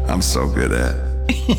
I'm so good at.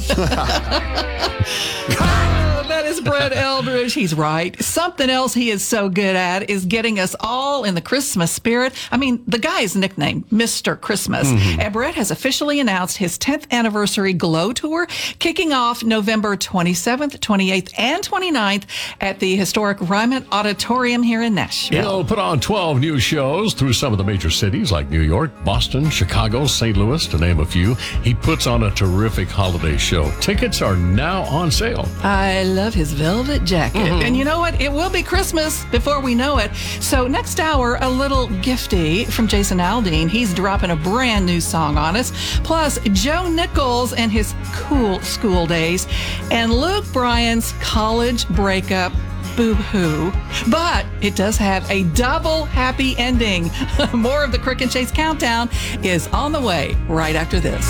That is Brett Eldridge. He's right. Something else he is so good at is getting us all in the Christmas spirit. I mean, the guy is nicknamed Mr. Christmas. And Brett has officially announced his 10th anniversary Glow Tour, kicking off November 27th, 28th, and 29th at the historic Ryman Auditorium here in Nashville. He'll put on 12 new shows through some of the major cities like New York, Boston, Chicago, St. Louis, to name a few. He puts on a terrific holiday show. Tickets are now on sale. I love his velvet jacket. And you know what? It will be Christmas before we know it. So next hour, a little gifty from Jason Aldean. He's dropping a brand new song on us. Plus, Joe Nichols and his cool school days. And Luke Bryan's college breakup. Boo-hoo. But it does have a double happy ending. More of the Crook and Chase Countdown is on the way right after this.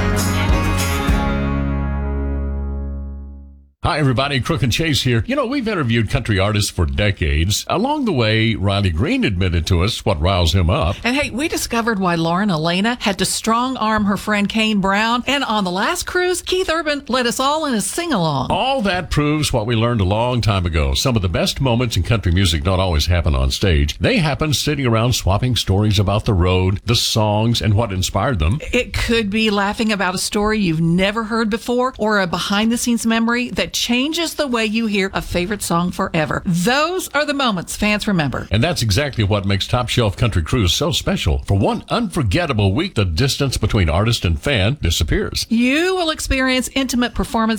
Hi, everybody. Crook and Chase here. You know, we've interviewed country artists for decades. Along the way, Riley Green admitted to us what riles him up. And hey, we discovered why Lauren Elena had to strong-arm her friend Kane Brown. And on the last cruise, Keith Urban led us all in a sing-along. All that proves what we learned a long time ago. Some of the best moments in country music don't always happen on stage. They happen sitting around swapping stories about the road, the songs, and what inspired them. It could be laughing about a story you've never heard before or a behind-the-scenes memory that changes the way you hear a favorite song forever. Those are the moments fans remember. And that's exactly what makes Top Shelf Country Cruise so special. For one unforgettable week, the distance between artist and fan disappears. You will experience intimate performance